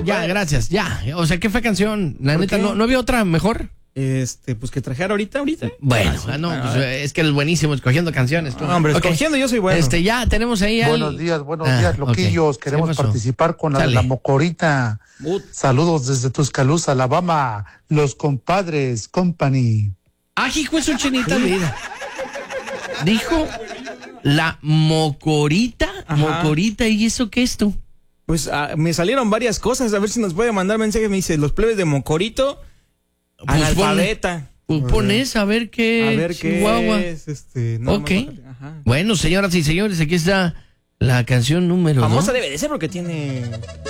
ya, gracias, ya. O sea, ¿qué fue canción? La neta, ¿no había otra mejor? Pues que trajera ahorita. Bueno, pues, es que eres buenísimo escogiendo canciones. No, hombre, escogiendo yo soy bueno. Ya tenemos ahí Buenos días, loquillos. Okay. Queremos participar con la Mocorita. Saludos desde Tuscaloosa, Alabama. Los compadres, company. Hijo de su chinita vida. Dijo la Mocorita. Ajá. Mocorita, ¿y eso qué es tú? Pues me salieron varias cosas. A ver si nos puede mandar mensaje. Me dice, los plebes de Mocorito. Pues analfabeta. Pones a ver qué Chihuahua. Es no, ok. Bueno, señoras y señores, aquí está la canción número 2. Famosa debe de ser porque tiene